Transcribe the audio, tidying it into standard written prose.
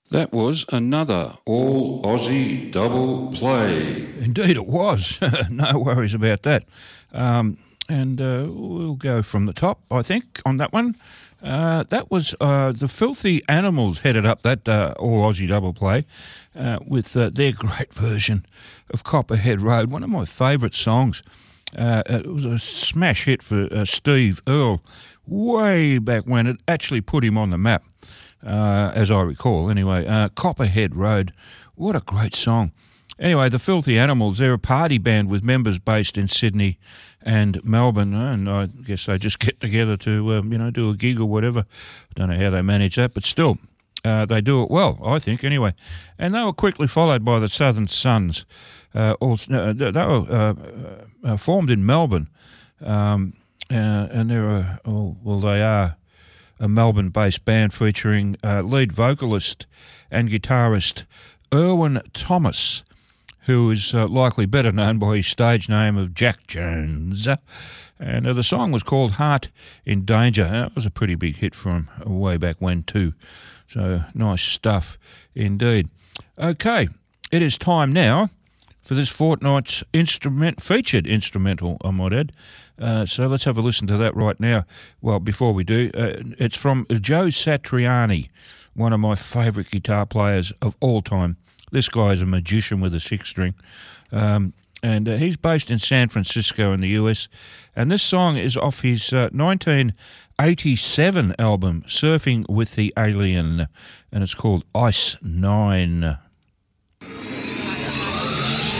That was another all Aussie double play. Indeed it was. No worries about that. We'll go from the top, I think, on that one. That was the Filthy Animals headed up that all Aussie double play with their great version of Copperhead Road, one of my favourite songs. It was a smash hit for Steve Earle way back when. It actually put him on the map, as I recall. Anyway, Copperhead Road, what a great song. Anyway, the Filthy Animals, they're a party band with members based in Sydney and Melbourne, and I guess they just get together to, do a gig or whatever. I don't know how they manage that, but still, they do it well, I think, anyway. And they were quickly followed by the Southern Sons. They were formed in Melbourne, and they are a Melbourne-based band featuring lead vocalist and guitarist Erwin Thomas, who is likely better known by his stage name of Jack Jones. And the song was called Heart in Danger. That was a pretty big hit for him way back when too. So nice stuff indeed. Okay, it is time now for this fortnight's featured instrumental, I might add. So let's have a listen to that right now. Well, before we do, it's from Joe Satriani, one of my favourite guitar players of all time. This guy is a magician with a six-string, and he's based in San Francisco in the US, and this song is off his 1987 album, Surfing with the Alien, and it's called Ice 9.